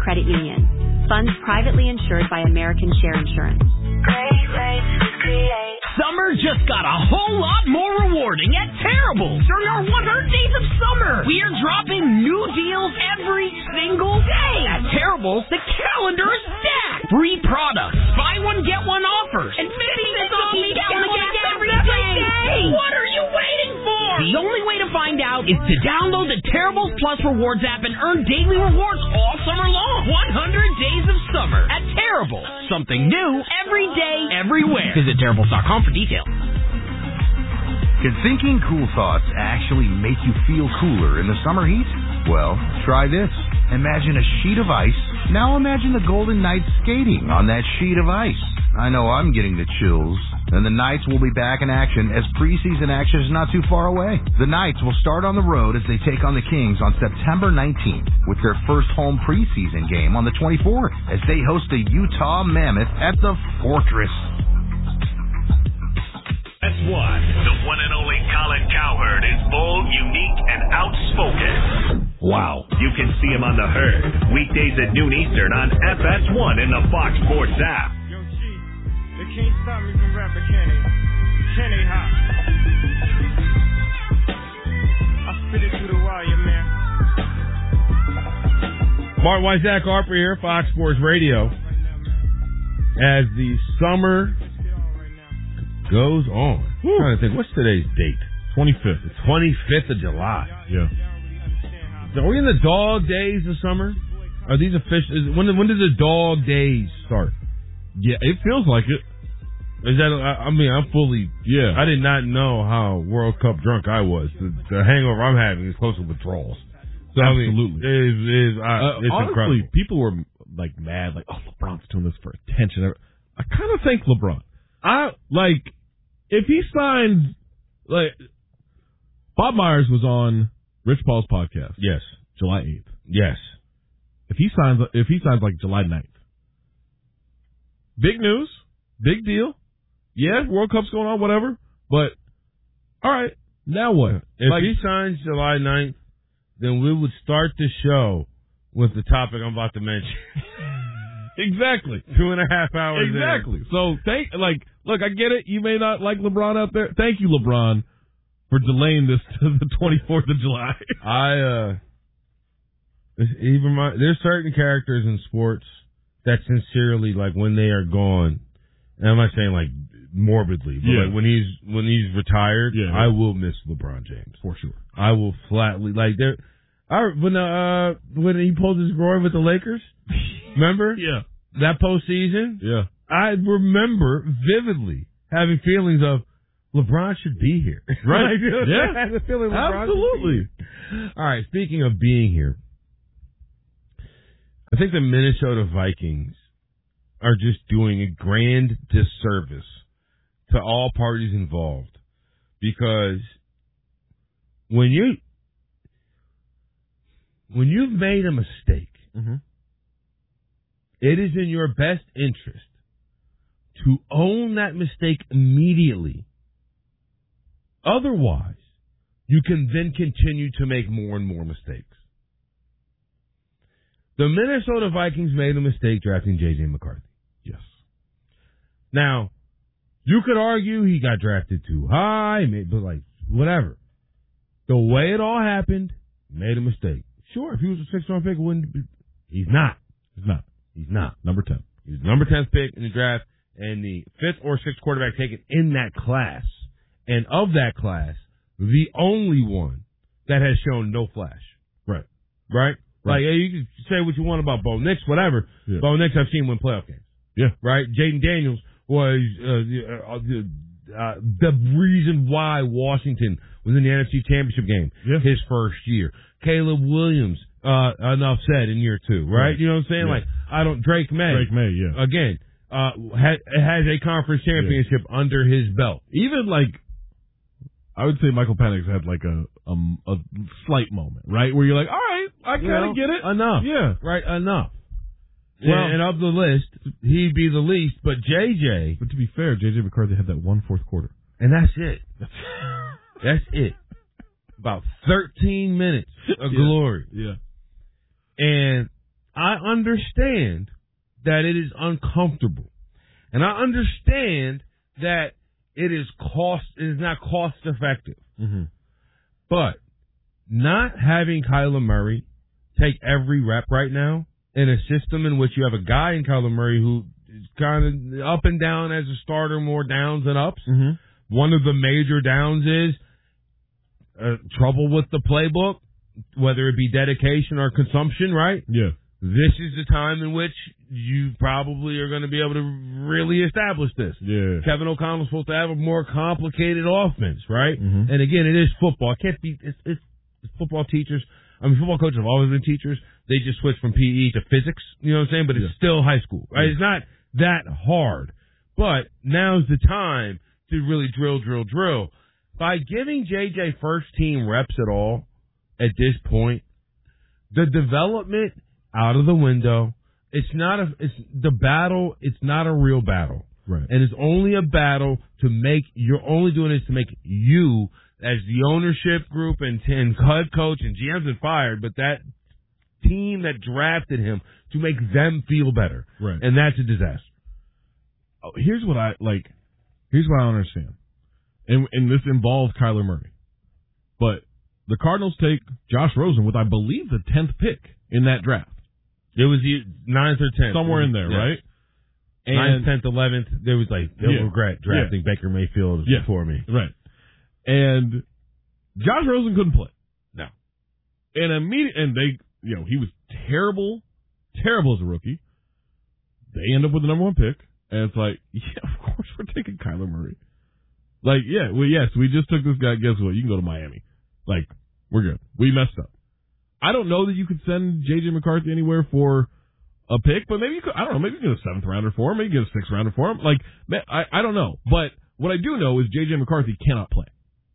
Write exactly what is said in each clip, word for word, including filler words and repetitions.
Credit Union. Funds privately insured by American Share Insurance. Great rates create. Summer just got a whole lot more rewarding at Terrible during our one hundred days of summer. We are dropping new deals every single day. At Terrible, the calendar is stacked. Free products, buy one, get one offers, and fifty cents off each gallon of gas every day. What are you waiting for? The only way to find out is to download the Terrible Plus Rewards app and earn daily rewards all summer long. one hundred days of summer at Terrible. Something new every day, everywhere. Visit Terribles dot com for details. Can thinking cool thoughts actually make you feel cooler in the summer heat? Well, try this. Imagine a sheet of ice. Now imagine the Golden Knights skating on that sheet of ice. I know I'm getting the chills. And the Knights will be back in action as preseason action is not too far away. The Knights will start on the road as they take on the Kings on September nineteenth with their first home preseason game on the twenty-fourth as they host the Utah Mammoth at the Fortress. That's one. The one and only Colin Cowherd is bold, unique, and outspoken. Wow. You can see him on The Herd, weekdays at noon Eastern on F S one in the Fox Sports app. Yo, G, they can't stop me from rapping, can they? Can they, huh? I spit it through the wire, man. Martin White, Zach Harper here, Fox Sports Radio. As the summer goes on. I'm trying to think, what's today's date? twenty-fifth. The twenty-fifth of July. Yeah. Are we in the dog days of summer? Are these official? When when does the dog days start? Yeah, it feels like it. Is that? I, I mean, I'm fully. Yeah. I did not know how World Cup drunk I was. The, the hangover I'm having is close to withdrawals. So, Absolutely. I mean, it is, it is, I, uh, it's honestly, incredible. People were like mad, like, "Oh, LeBron's doing this for attention." I kind of think LeBron. I like if he signs like Bob Myers was on Rich Paul's podcast. Yes, July eighth. Yes. If he signs, if he signs like July ninth, big news, big deal. Yeah, World Cup's going on, whatever. But all right, now what? If like, he signs July ninth, then we would start the show with the topic I'm about to mention. Exactly. Two and a half hours. Exactly. In. So thank, like, look, I get it. You may not like LeBron out there. Thank you, LeBron, for delaying this to the twenty-fourth of July. I, uh, even my, there's certain characters in sports that sincerely, like, when they are gone, and I'm not saying like morbidly, but yeah. like when he's, when he's retired, yeah, I will miss LeBron James. For sure. I will flatly, like, there, I, when, uh, when he pulled his groin with the Lakers, remember? Yeah. That postseason? Yeah. I remember vividly having feelings of LeBron should be here. Right. Like, yeah. I had a feeling LeBron Absolutely. should be here. All right. Speaking of being here, I think the Minnesota Vikings are just doing a grand disservice to all parties involved because when you when you've made a mistake, mm-hmm. it is in your best interest to own that mistake immediately. Otherwise, you can then continue to make more and more mistakes. The Minnesota Vikings made a mistake drafting J J McCarthy. Yes. Now, you could argue he got drafted too high, but like, whatever. The way it all happened, made a mistake. Sure, if he was a sixth-round pick, it wouldn't be. He's not. He's not. He's not. Number ten. He was the number tenth pick in the draft and the fifth or sixth quarterback taken in that class. And of that class, the only one that has shown no flash. Right. Right? Right. Like, hey, you can say what you want about Bo Nix, whatever. Yeah. Bo Nix, I've seen win playoff games. Yeah. Right? Jaden Daniels was uh, uh, uh, the reason why Washington was in the N F C Championship game yeah. his first year. Caleb Williams, uh, enough said in year two, right? right. You know what I'm saying? Yeah. Like, I don't, Drake May. Drake May, yeah. Again, uh, ha- has a conference championship yeah. under his belt. Even like, I would say Michael Penix had like a, um, a slight moment, right? Where you're like, all right, I kind of get it. Enough. Yeah. Right, enough. Well, and, and of the list, he'd be the least, but J J. But to be fair, J J McCarthy had that one fourth quarter. And that's it. That's it. About thirteen minutes of yeah. glory. Yeah. And I understand that it is uncomfortable. And I understand that it is cost it is not cost effective. Mm-hmm. But not having Kyler Murray take every rep right now in a system in which you have a guy in Kyler Murray who is kind of up and down as a starter, more downs than ups. Mm-hmm. One of the major downs is uh, trouble with the playbook, whether it be dedication or consumption, right? Yeah. This is the time in which you probably are going to be able to really establish this. Yeah. Kevin O'Connell's supposed to have a more complicated offense, right? Mm-hmm. And again, it is football. It can't be. It's, it's, it's football teachers. I mean, football coaches have always been teachers. They just switched from P E to physics. You know what I'm saying? But it's Yeah. still high school, right? Yeah. It's not that hard. But now's the time to really drill, drill, drill. By giving J J first team reps at all at this point, the development out of the window. It's not a. It's the battle. It's not a real battle, Right. and it's only a battle to make. You're only doing this to make you, as the ownership group and, and head coach and G M's been fired, but that team that drafted him to make them feel better, Right. and that's a disaster. Oh, here's what I like. Here's what I don't understand, and and this involves Kyler Murray, but the Cardinals take Josh Rosen with, I believe, the tenth pick in that draft. It was the ninth or tenth. Somewhere in there, Yeah. right? Ninth, tenth, eleventh. There was like they'll Yeah. regret drafting Baker Mayfield Yeah. before me. Right. And Josh Rosen couldn't play. No. And immediate, and they, you know, he was terrible, terrible as a rookie. They end up with the number one pick, and it's like, yeah, of course we're taking Kyler Murray. Like, yeah, well, yes, we just took this guy. Guess what? You can go to Miami. Like, we're good. We messed up. I don't know that you could send J J McCarthy anywhere for a pick, but maybe you could. I don't know. Maybe you get a seventh rounder for him. Maybe you get a sixth rounder for him. Like, I, I don't know. But what I do know is J J McCarthy cannot play.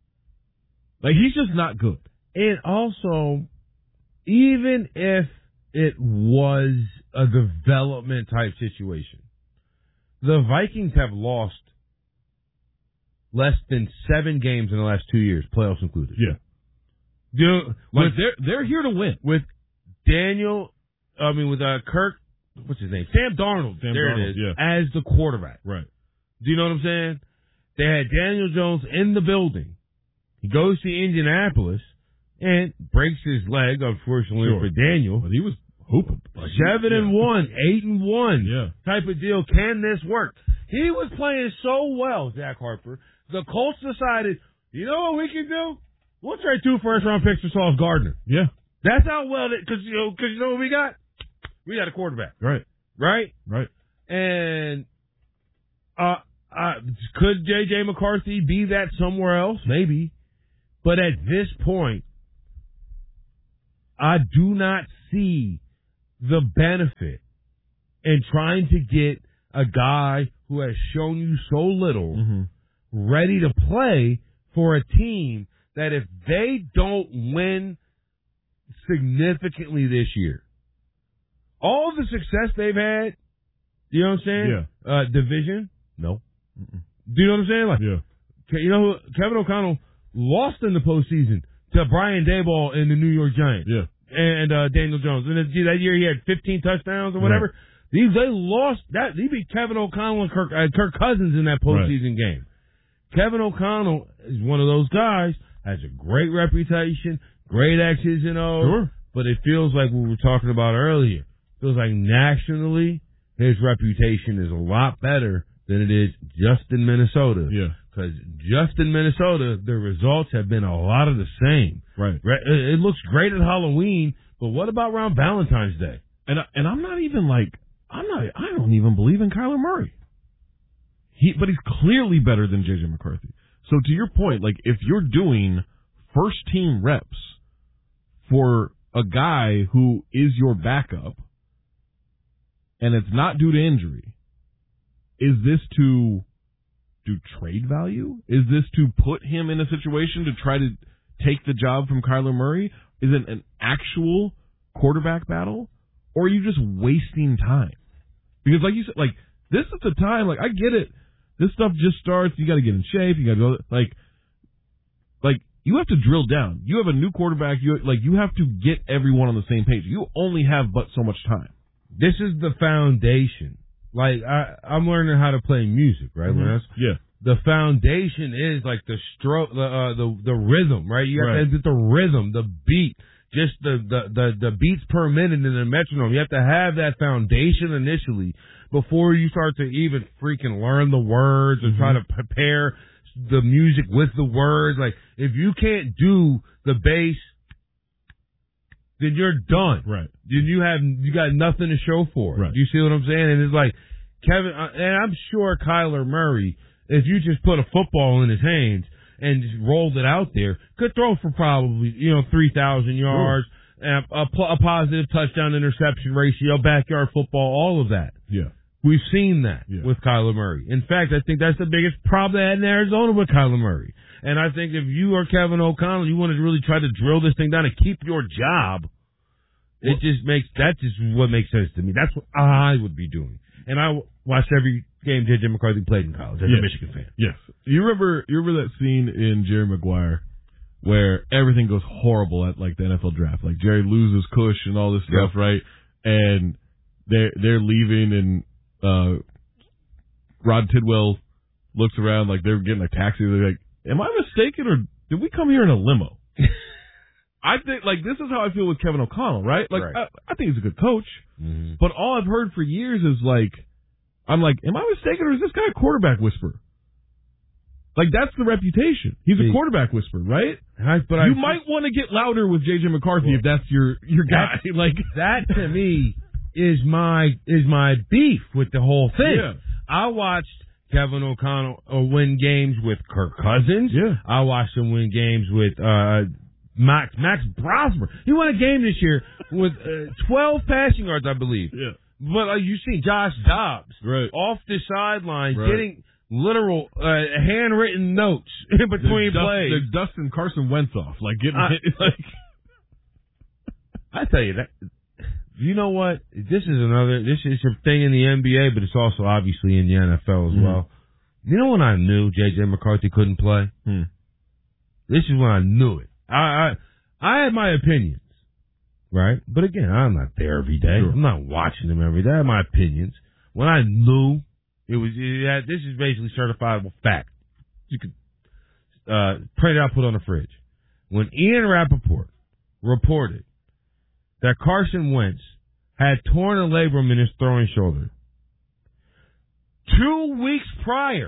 Like, he's just not good. And also, even if it was a development type situation, the Vikings have lost less than seven games in the last two years, playoffs included. Yeah. You know, Like, with, they're, they're here to win. with Daniel, I mean, with uh, Kirk, what's his name? Sam Darnold. Sam there Darnold, it is. yeah. As the quarterback. Right. Do you know what I'm saying? They had Daniel Jones in the building. He goes to Indianapolis and breaks his leg, unfortunately Sure. for Daniel. But he was hooping. Like, Seven yeah. and one, eight and one, Yeah. type of deal. Can this work? He was playing so well, Zach Harper. The Colts decided, you know what we can do? We'll trade two first round picks for Sauce Gardner. Yeah. That's how well that because you know because you know what we got? We got a quarterback, Right. right? Right. And uh, uh, could J J McCarthy be that somewhere else? Maybe. But at this point, I do not see the benefit in trying to get a guy who has shown you so little Mm-hmm. ready to play for a team that if they don't win significantly this year, all the success they've had, you know what I'm saying? Yeah. Uh, division? No. Mm-mm. Do you know what I'm saying? Like, Yeah. you know, Kevin O'Connell lost in the postseason to Brian Daboll in the New York Giants. Yeah. And uh, Daniel Jones. And that year he had fifteen touchdowns or whatever. Right. These they lost that. He beat Kevin O'Connell and Kirk, uh, Kirk Cousins in that postseason game. Kevin O'Connell is one of those guys, has a great reputation, great X's and O's. Sure. But it feels like what we were talking about earlier. Feels like nationally his reputation is a lot better than it is just in Minnesota. Yeah. Because just in Minnesota, the results have been a lot of the same. Right. It looks great at Halloween, but what about around Valentine's Day? And I, and I'm not even like I'm not I don't even believe in Kyler Murray. He but he's clearly better than J J McCarthy. So to your point, like if you're doing first team reps for a guy who is your backup and it's not due to injury, is this to do trade value? Is this to put him in a situation to try to take the job from Kyler Murray? Is it an actual quarterback battle? Or are you just wasting time? Because like you said, like, this is the time, like, I get it. This stuff just starts, you gotta get in shape, you gotta go, like, like, you have to drill down. You have a new quarterback. You like you have to get everyone on the same page. You only have but so much time. This is the foundation. Like I, I'm learning how to play music, right? Mm-hmm. Lance? Yeah. The foundation is like the stroke, the uh, the the rhythm, right? You have Right. to get the rhythm, the beat, just the, the the the beats per minute in the metronome. You have to have that foundation initially before you start to even freaking learn the words and mm-hmm. try to prepare the music with the words. Like if you can't do the bass, then you're done. Right. Then you have you got nothing to show for it. Right. You see what I'm saying? And it's like Kevin, and I'm sure Kyler Murray, if you just put a football in his hands and just rolled it out there, could throw for probably, you know, three thousand yards, and a, a positive touchdown interception ratio, backyard football, all of that. Yeah. We've seen that yeah. with Kyler Murray. In fact, I think that's the biggest problem they had in Arizona with Kyler Murray. And I think if you are Kevin O'Connell, you want to really try to drill this thing down and keep your job, it just makes, that's just what makes sense to me. That's what I would be doing. And I watched every game J J McCarthy played in college as yes. a Michigan fan. Yes. You remember you remember that scene in Jerry Maguire where everything goes horrible at like the N F L draft. Like Jerry loses Cush and all this stuff, yep. right? And they're they're leaving and uh Rod Tidwell looks around like they're getting a taxi. They're like, am I mistaken or did we come here in a limo? I think, like, this is how I feel with Kevin O'Connell, right? Like, right. I, I think he's a good coach, mm-hmm. but all I've heard for years is, like, I'm like, am I mistaken or is this guy a quarterback whisperer? Like, that's the reputation. He's a quarterback whisperer, right? I, but you I, might want to get louder with J J McCarthy well, if that's your, your guy. That, like that, to me, is my is my beef with the whole thing. Yeah. I watched Kevin O'Connell uh, win games with Kirk Cousins. Yeah. I watched him win games with uh Max Max Brosmer. He won a game this year with uh, twelve passing yards, I believe. Yeah. But uh, you see Josh Dobbs right. off the sideline right. getting literal uh, handwritten notes in between the plays. Dust, the Dustin Carson Wentz off, like getting I, hit. Like I tell you that. You know what? This is another. This is a thing in the N B A, but it's also obviously in the N F L as mm. well. You know when I knew J J McCarthy couldn't play? Mm. This is when I knew it. I, I I had my opinions, right? But again, I'm not there every day. Sure. I'm not watching them every day. I have my opinions. When I knew it was, yeah, this is basically certifiable fact. You could uh, print it out, put it on the fridge. When Ian Rappaport reported that Carson Wentz had torn a labrum in his throwing shoulder two weeks prior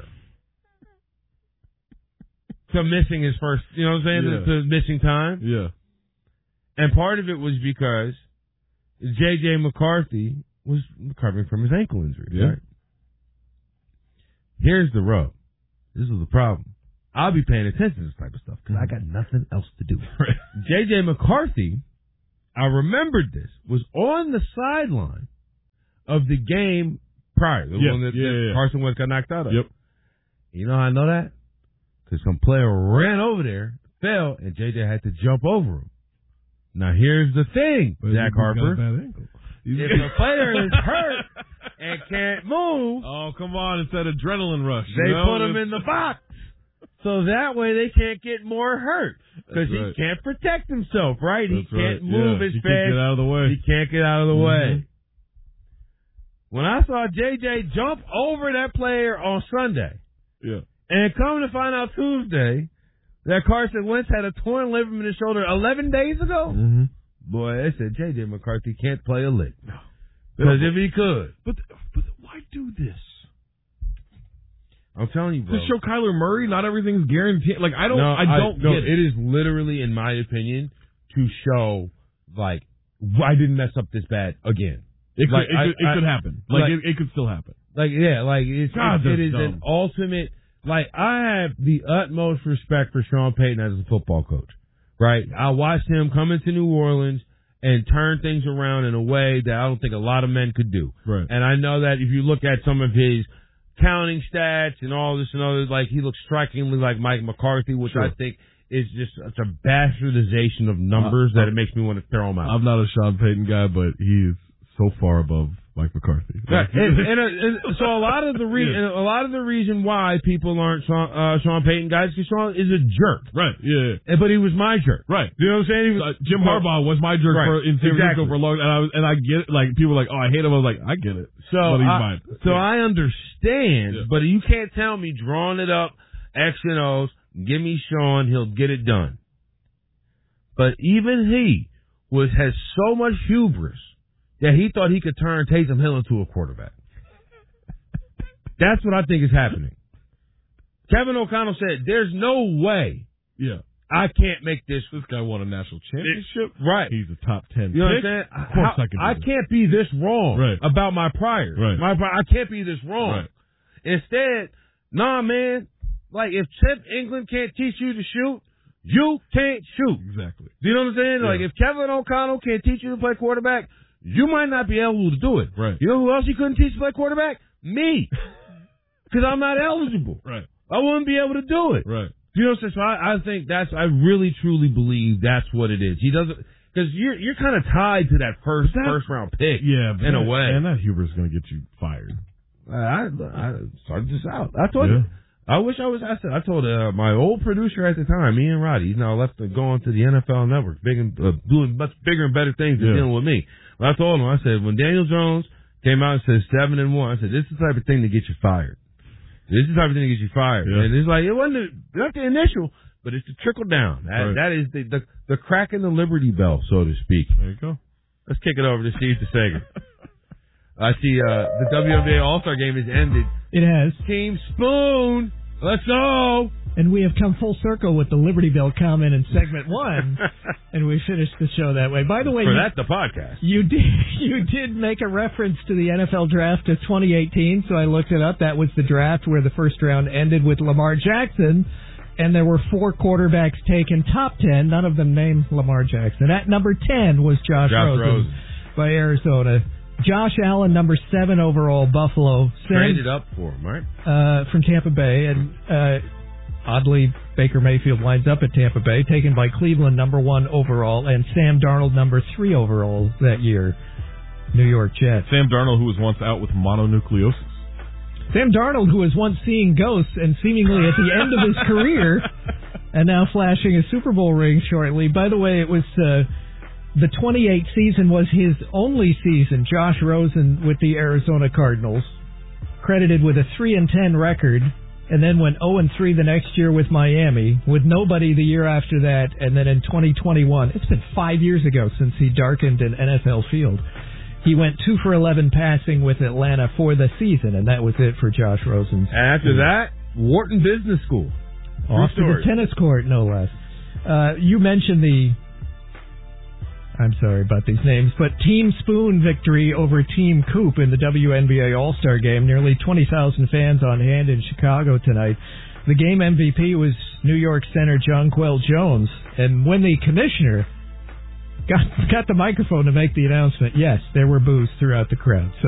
to missing his first, you know what I'm saying, yeah. the, the missing time. Yeah. And part of it was because J J McCarthy was recovering from his ankle injury. Yeah. Right? Here's the rub. This is the problem. I'll be paying attention to this type of stuff because I got nothing else to do. Right. J J McCarthy, I remembered this, was on the sideline of the game prior. The yeah, one that, yeah, that yeah. Carson Wentz got knocked out of. Yep. You know how I know that? Because some player ran over there, fell, and J J had to jump over him. Now, here's the thing, but Jack Harper. If a player is hurt and can't move, oh, come on, it's that adrenaline rush. They you know? put him in the box. So that way they can't get more hurt. Because right. he can't protect himself, right? That's he can't right. move yeah. as he fast. He can't get out of the way. He can't get out of the mm-hmm. way. When I saw J J jump over that player on Sunday, yeah. and come to find out Tuesday that Carson Wentz had a torn ligament in his shoulder eleven days ago, mm-hmm. boy, they said J J McCarthy can't play a lick. Because if he could. But, but why do this? I'm telling you, bro. To show Kyler Murray, not everything's guaranteed. Like, I don't, no, I don't I, no, get it. It is literally, in my opinion, to show, like, I didn't mess up this bad again. It could, like, it, I, could, it I, could happen. Like, like it, it could still happen. Like, yeah, like, it's, God, it, it is dumb. an ultimate, like, I have the utmost respect for Sean Payton as a football coach, right? I watched him come into New Orleans and turn things around in a way that I don't think a lot of men could do. Right. And I know that if you look at some of his counting stats and all this and all this, like, he looks strikingly like Mike McCarthy, which sure. I think is just such a bastardization of numbers uh, that it makes me want to throw him out. I'm not a Sean Payton guy, but he is so far above Mike McCarthy. Right. and, and, uh, and so a lot of the re- yeah. a lot of the reason why people aren't Sean, uh, Sean Payton guys because Sean is a jerk. Right. Yeah. And, but he was my jerk. Right. You know what I'm saying? Was, uh, Jim Harbaugh was my jerk right. for in San Francisco exactly. for a long, and I was, and I get it. Like people were like, oh, I hate him. I was like, I get it. So but he's I, mine. So yeah. I understand, yeah. but you can't tell me drawing it up X and O's. Give me Sean, he'll get it done. But even he was has so much hubris that he thought he could turn Taysom Hill into a quarterback. That's what I think is happening. Kevin O'Connell said, there's no way yeah. I can't make this. This guy won a national championship. Right. He's a top ten You know pick. what I'm saying? Of course How, I can do I this. can't be this wrong right. about my prior. Right. My, I can't be this wrong. Right. Instead, nah, man, like if Chip England can't teach you to shoot, you can't shoot. Exactly. Do you know what I'm saying? Yeah. Like if Kevin O'Connell can't teach you to play quarterback, you might not be able to do it. Right. You know who else he couldn't teach to play quarterback? Me. Because I'm not eligible. Right. I wouldn't be able to do it. Right. You know what I'm saying? So I, I think that's, I really truly believe that's what it is. He doesn't, because you're, you're kind of tied to that first, that, first round pick. Yeah. In that, a way. And that Huber's going to get you fired. I, I started this out. I told yeah. you. I wish I was. I said. I told uh, my old producer at the time, Ian Roddy. He's now left to go on to the N F L Network, big and uh, doing much bigger and better things than yeah. dealing with me. But I told him. I said when Daniel Jones came out and said seven and one, I said this is the type of thing to get you fired. This is the type of thing to get you fired. Yeah. And it's like it wasn't the, not the initial, but it's the trickle down. That, right. that is the, the the crack in the Liberty Bell, so to speak. There you go. Let's kick it over to Steve DeSager. I see uh, the W N B A All-Star Game has ended. It has. Team Spoon, let's go. And we have come full circle with the Liberty Bell comment in segment one, and we finished the show that way. By the way, for you, that the podcast. You did you did make a reference to the N F L draft of twenty eighteen, so I looked it up. That was the draft where the first round ended with Lamar Jackson, and there were four quarterbacks taken top ten. None of them named Lamar Jackson. At number ten was Josh, Josh Rosen, Rosen by Arizona. Josh Allen, number seven overall, Buffalo. Traded up for him, right? Uh, from Tampa Bay, and uh, oddly, Baker Mayfield winds up at Tampa Bay, taken by Cleveland, number one overall, and Sam Darnold, number three overall that year, New York Jets. Sam Darnold, who was once out with mononucleosis. Sam Darnold, who was once seeing ghosts and seemingly at the end of his career, and now flashing a Super Bowl ring shortly. By the way, it was... Uh, The twenty-eight season was his only season, Josh Rosen, with the Arizona Cardinals, credited with a three and ten record, and then went oh and three the next year with Miami, with nobody the year after that, and then in twenty twenty-one, it's been five years ago since he darkened an N F L field, he went two for eleven passing with Atlanta for the season, and that was it for Josh Rosen. And after that, Wharton Business School. Off to the tennis court, no less. Uh, you mentioned the... I'm sorry about these names, but Team Spoon victory over Team Coop in the W N B A All-Star Game. Nearly twenty thousand fans on hand in Chicago tonight. The game M V P was New York center Jonquel Jones, and when the commissioner got got the microphone to make the announcement, yes, there were boos throughout the crowd. So